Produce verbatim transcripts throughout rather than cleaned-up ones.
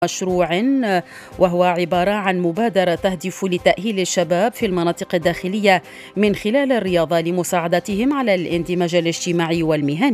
مشروع وهو عبارة عن مبادرة تهدف لتأهيل الشباب في المناطق الداخلية من خلال الرياضة لمساعدتهم على الاندماج الاجتماعي والمهني.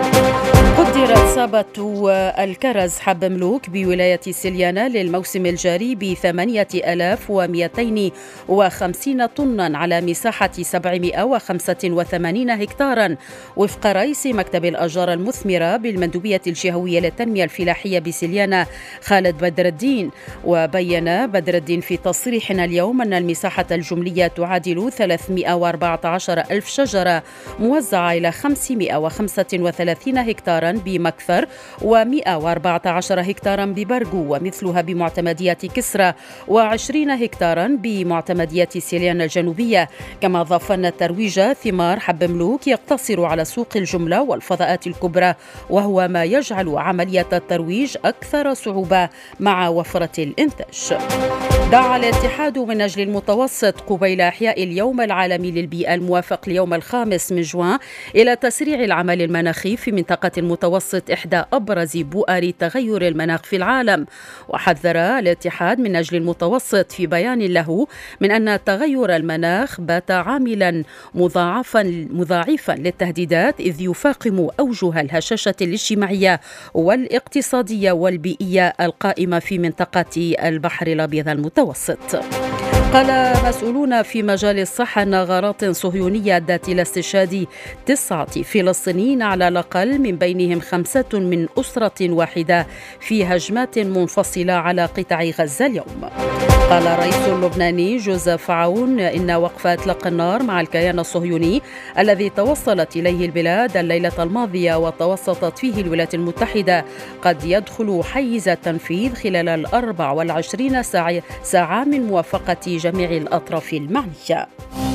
قدرت إصابة الكرز حب ملوك بولاية سليانة للموسم الجاري بثمانية آلاف ومئتين وخمسين طنا على مساحة سبعمئة وخمسة وثمانين هكتارا وفق رئيس مكتب الأشجار المثمرة بالمندوبية الجهوية للتنمية الفلاحية بسليانة خالد بدر الدين. وبين بدر الدين في تصريحنا اليوم أن المساحة الجملية تعادل ثلاثمئة وأربعة عشر ألف شجرة موزعة إلى خمسمئة وخمسة وثلاثين هكتارا بمكثر ومئة وأربعة عشر هكتارا ببرغو ومثلها بمعتمدية كسرى وعشرين هكتارا بمعتمدية سليانة الجنوبية. كما أضاف أن ترويج ثمار حب ملوك يقتصر على سوق الجملة والفضاءات الكبرى، وهو ما يجعل عملية الترويج أكثر صعوبة مع وفرة الإنتاج. دعا الاتحاد من أجل المتوسط قبيل إحياء اليوم العالمي للبيئة الموافق اليوم الخامس من جوان إلى تسريع العمل المناخي في منطقة المتوسط، إحدى أبرز بؤر تغير المناخ في العالم. وحذر الاتحاد من أجل المتوسط في بيان له من أن تغير المناخ بات عاملا مضاعفا مضاعفا للتهديدات، إذ يفاقم أوجه الهشاشة الاجتماعية والاقتصادية والبيئية القائمة في منطقة البحر الأبيض المتوسط. قال مسؤولون في مجال الصحة أن غارات صهيونية أدت إلى استشهاد تسعة فلسطينيين على الأقل، من بينهم خمسة من أسرة واحدة في هجمات منفصلة على قطاع غزة اليوم. قال الرئيس اللبناني جوزيف عون إن وقف إطلاق النار مع الكيان الصهيوني الذي توصلت إليه البلاد الليلة الماضية وتوسطت فيه الولايات المتحدة قد يدخل حيز التنفيذ خلال الأربع والعشرين ساعة من موافقة جميع الأطراف المعنية.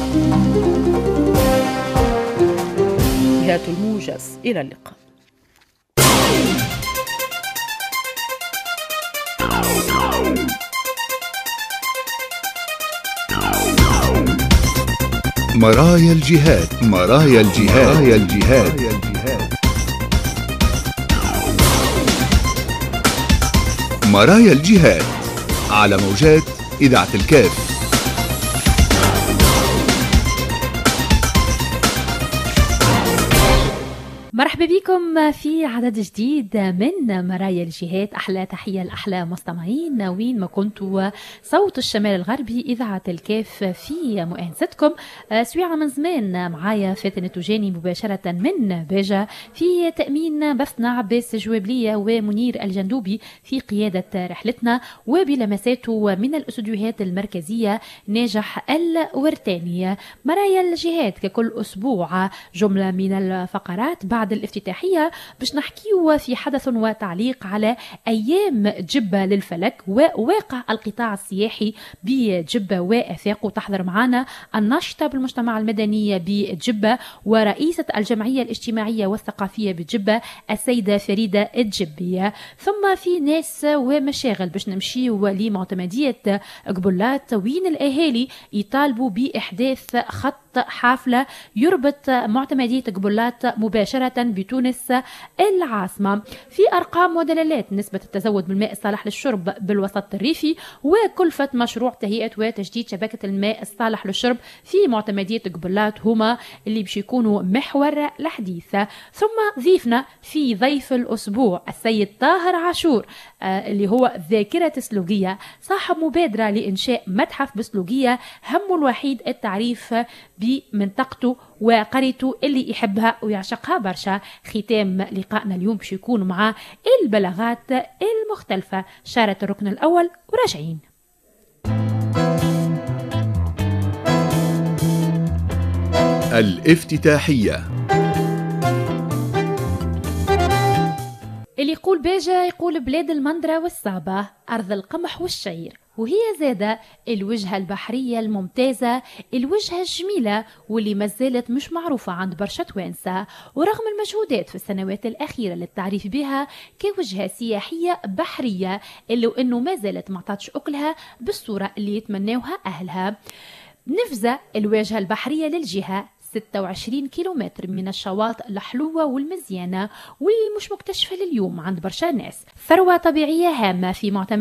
نهاية الموجز، إلى اللقاء. مرايا الجهاد مرايا الجهاد مرايا الجهاد مرايا الجهاد على موجات إذاعة الكاف. مرحبا بكم في عدد جديد من مرايا الجهاد. أحلى تحية لأحلى مستمعين وين ما كنتوا. صوت الشمال الغربي إذاعة الكاف في مؤانستكم. سويعة من زمان معايا فاتن التجاني مباشرة من باجة، في تأمين بثنا عباس جوابلية ومنير الجندوبي في قيادة رحلتنا، وبلمساته من الاستوديوهات المركزية ناجح الورتاني. مرايا الجهاد ككل أسبوع جملة من الفقرات بعد الافتتاحية باش نحكيو في حدث وتعليق على أيام جبة للفلك وواقع القطاع السياحي بجبة وآفاقه. تحضر معنا الناشطة بالمجتمع المدني بجبة ورئيسة الجمعية الاجتماعية والثقافية بجبة السيدة فريدة الجبية. ثم في ناس ومشاغل باش نمشيو لمعتمدية قبلات وين الأهالي يطالبوا بإحداث خط حافلة يربط معتمدية قبلات مباشرة بتونس العاصمة. في أرقام ودلالات نسبة التزود بالماء الصالح للشرب بالوسط الريفي وكلفة مشروع تهيئة وتجديد شبكة الماء الصالح للشرب في معتمدية قبلات هما اللي باش يكونوا محور الحديث. ثم ضيفنا في ضيف الأسبوع السيد طاهر عاشور آه اللي هو ذاكرة سلوقية، صاحب مبادرة لإنشاء متحف بسلوقية همه الوحيد التعريف بمنطقته وقريته اللي يحبها ويعشقها برشا. ختام لقائنا اليوم باش يكون مع البلاغات المختلفة. شارة الركن الأول وراجعين. الافتتاحية. اللي يقول باجة يقول بلاد المندرة والصابة، أرض القمح والشعير، وهي زادة الوجهة البحرية الممتازة، الوجهة الجميلة واللي مازالت مش معروفة عند برشا توانسة، ورغم المجهودات في السنوات الأخيرة للتعريف بها كوجهة سياحية بحرية إلا أنه مازالت معطاتش أكلها بالصورة اللي يتمناوها أهلها. نفذة الواجهة البحرية للجهة ستة وعشرين كيلومتر من الشواطئ الحلوة والمزيانة واللي مش مكتشفة لليوم عند برشا ناس. ثروة طبيعية هامة في معتمد